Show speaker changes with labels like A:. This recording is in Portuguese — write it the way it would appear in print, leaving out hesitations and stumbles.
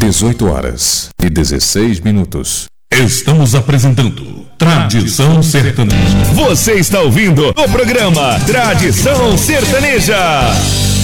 A: 18h16.
B: Estamos apresentando Tradição Sertaneja.
C: Você está ouvindo o programa Tradição Sertaneja.